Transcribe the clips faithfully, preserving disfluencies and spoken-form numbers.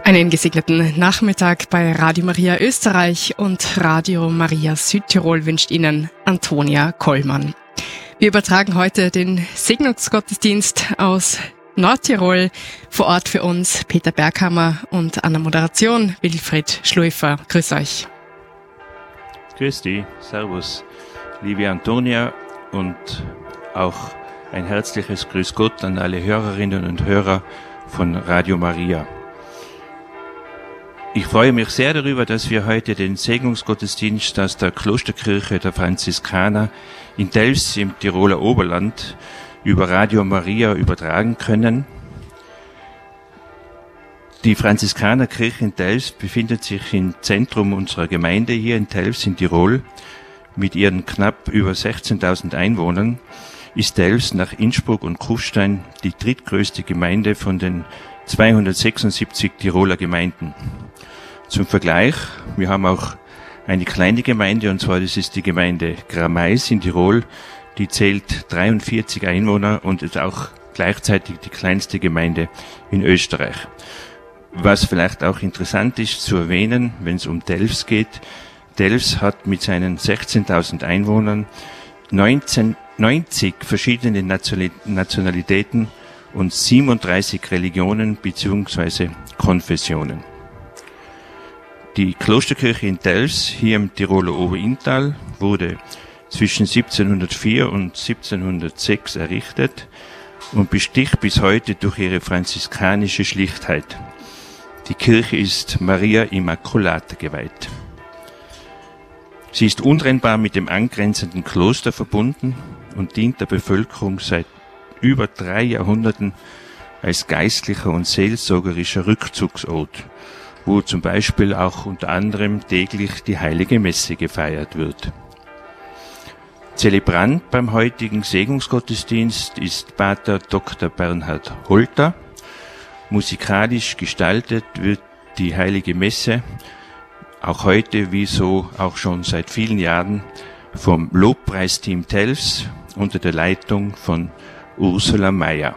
Einen gesegneten Nachmittag bei Radio Maria Österreich und Radio Maria Südtirol wünscht Ihnen Antonia Kollmann. Wir übertragen heute den Segnungsgottesdienst aus Nordtirol. Vor Ort für uns Peter Berghammer und an der Moderation Wilfried Schluifer. Grüß euch. Grüß dich, servus, liebe Antonia, und auch ein herzliches Grüß Gott an alle Hörerinnen und Hörer von Radio Maria. Ich freue mich sehr darüber, dass wir heute den Segnungsgottesdienst aus der Klosterkirche der Franziskaner in Delfs im Tiroler Oberland über Radio Maria übertragen können. Die Franziskanerkirche in Delfs befindet sich im Zentrum unserer Gemeinde hier in Delfs in Tirol. Mit ihren knapp über sechzehntausend Einwohnern ist Delfs nach Innsbruck und Kufstein die drittgrößte Gemeinde von den zweihundertsechsundsiebzig Tiroler Gemeinden. Zum Vergleich, wir haben auch eine kleine Gemeinde, und zwar das ist die Gemeinde Grameis in Tirol, die zählt dreiundvierzig Einwohner und ist auch gleichzeitig die kleinste Gemeinde in Österreich. Was vielleicht auch interessant ist zu erwähnen, wenn es um Delfs geht: Delfs hat mit seinen sechzehntausend Einwohnern neunzehn, neunzig verschiedene Nationalitäten und siebenunddreißig Religionen bzw. Konfessionen. Die Klosterkirche in Delfs, hier im Tiroler Oberinntal, wurde zwischen siebzehnhundertvier und siebzehnhundertsechs errichtet und besticht bis heute durch ihre franziskanische Schlichtheit. Die Kirche ist Maria Immaculata geweiht. Sie ist untrennbar mit dem angrenzenden Kloster verbunden und dient der Bevölkerung seit über drei Jahrhunderten als geistlicher und seelsorgerischer Rückzugsort, wo zum Beispiel auch unter anderem täglich die Heilige Messe gefeiert wird. Zelebrant beim heutigen Segnungsgottesdienst ist Pater Doktor Bernhard Holter. Musikalisch gestaltet wird die Heilige Messe auch heute, wie so auch schon seit vielen Jahren, vom Lobpreisteam Delfs unter der Leitung von Ursula Meyer.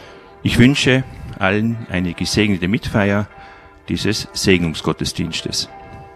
Ich wünsche allen eine gesegnete Mitfeier dieses Segnungsgottesdienstes.